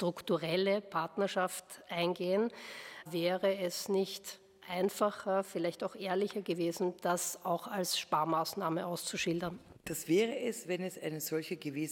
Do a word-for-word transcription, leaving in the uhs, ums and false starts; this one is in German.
strukturelle Partnerschaft eingehen. Wäre es nicht einfacher, vielleicht auch ehrlicher gewesen, das auch als Sparmaßnahme auszuschildern? Das wäre es, wenn es eine solche gewesen